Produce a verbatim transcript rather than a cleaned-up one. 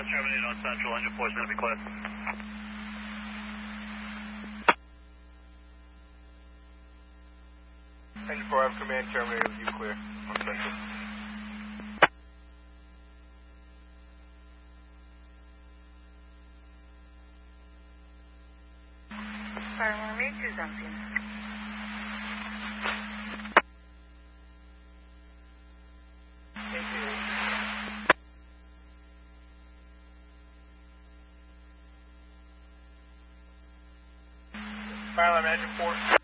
That's terminated on Central. Engine four is going to be clear. Engine four, I have command terminated with you clear on Central. Fire one eight two something. Fire alarm engine four.